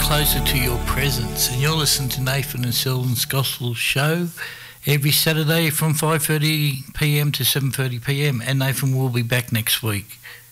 closer to your presence. And you're listening to Nathan and Selden's Gospel Show every Saturday from 5:30 p.m. to 7:30 p.m. And Nathan will be back next week.